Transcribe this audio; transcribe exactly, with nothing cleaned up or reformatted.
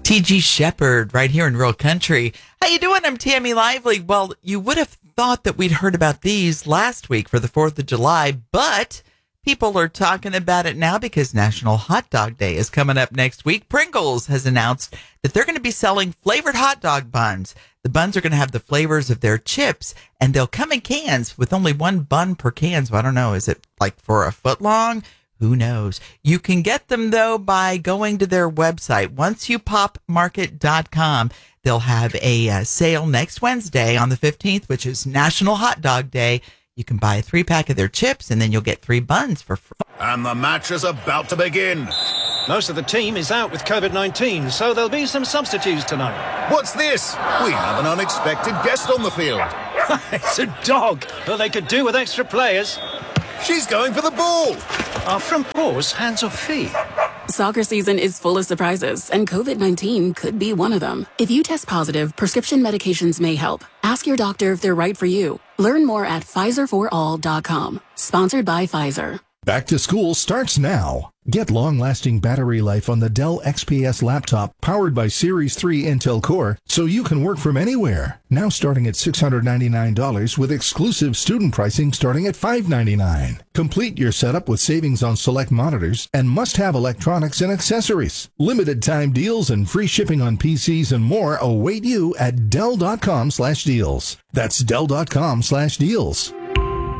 T G Shepherd right here in Real Country. How you doing? I'm Tammy Lively. Well, you would have thought that we'd heard about these last week for the fourth of July, but people are talking about it now because National Hot Dog Day is coming up next week. Pringles has announced that they're going to be selling flavored hot dog buns. The buns are going to have the flavors of their chips, and they'll come in cans with only one bun per can. So I don't know, is it like for a foot long? Who knows? You can get them, though, by going to their website, once you pop market dot com. They'll have a uh, sale next Wednesday on the fifteenth, which is National Hot Dog Day. You can buy a three-pack of their chips, and then you'll get three buns for free. And the match is about to begin. Most of the team is out with COVID nineteen, so there'll be some substitutes tonight. What's this? We have an unexpected guest on the field. It's a dog. Well, they could do with extra players. She's going for the ball. Are front paws hands or feet? Soccer season is full of surprises, and COVID nineteen could be one of them. If you test positive, prescription medications may help. Ask your doctor if they're right for you. Learn more at Pfizer for all dot com. Sponsored by Pfizer. Back to school starts now. Get long-lasting battery life on the Dell X P S laptop powered by Series three Intel Core so you can work from anywhere. Now starting at six hundred ninety-nine dollars with exclusive student pricing starting at five hundred ninety-nine dollars. Complete your setup with savings on select monitors and must-have electronics and accessories. Limited time deals and free shipping on P Cs and more await you at Dell dot com slash deals. That's Dell dot com slash deals.